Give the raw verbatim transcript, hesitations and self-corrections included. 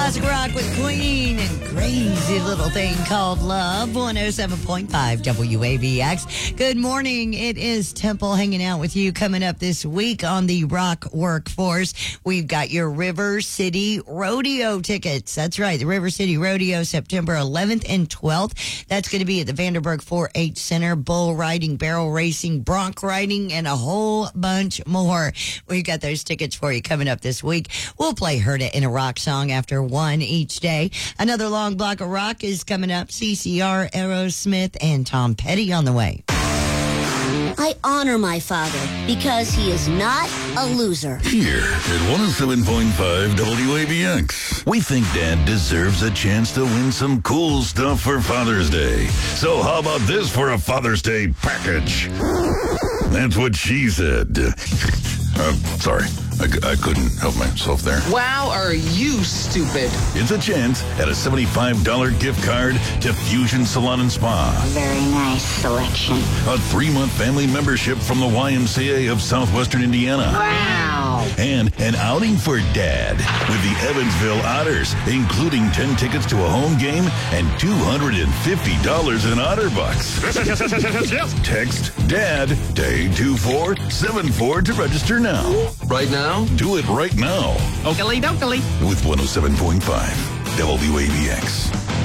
Classic rock with Queen and Crazy Little Thing Called Love. one oh seven point five W A B X. Good morning. It is Temple hanging out with you. Coming up this week on the Rock Workforce, we've got your River City Rodeo tickets. That's right. The River City Rodeo, September eleventh and twelfth. That's going to be at the Vanderburg four H Center. Bull riding, barrel racing, bronc riding, and a whole bunch more. We've got those tickets for you coming up this week. We'll play Heard It in a Rock song after one each day. Another long block of rock is coming up. C C R, Aerosmith, and Tom Petty on the way. I honor my father because he is not a loser. Here at one oh seven point five W A B X, we think Dad deserves a chance to win some cool stuff for Father's Day. So how about this for a Father's Day package? That's what she said. Uh, sorry, I, I couldn't help myself there. Wow, are you stupid? It's a chance at a seventy-five dollars gift card to Fusion Salon and Spa. Very nice selection. A three-month family membership from the Y M C A of Southwestern Indiana. Wow. And an outing for Dad with the Evansville Otters, including ten tickets to a home game and two hundred fifty dollars in Otter Bucks. Text DAD to eight two four seven four to register now. Right now? Do it right now Oakley dokley. with one oh seven point five W A B X.